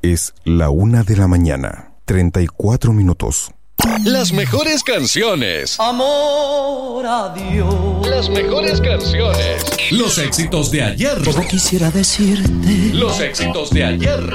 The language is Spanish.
Es la 1:34 a.m. Las mejores canciones. Amor a Dios. Las mejores canciones. Los éxitos de ayer. Todo quisiera decirte. Los éxitos de ayer.